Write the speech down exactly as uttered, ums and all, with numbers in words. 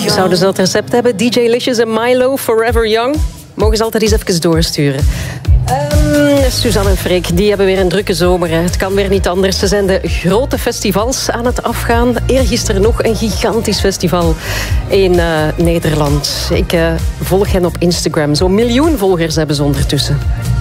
Zouden ze dat recept hebben? D J Licious en Milo, Forever Young? Mogen ze altijd eens even doorsturen. Um, Suzanne en Freek, die hebben weer een drukke zomer. Hè. Het kan weer niet anders. Ze zijn de grote festivals aan het afgaan. Eergisteren nog een gigantisch festival in uh, Nederland. Ik uh, volg hen op Instagram. Zo'n miljoen volgers hebben ze ondertussen.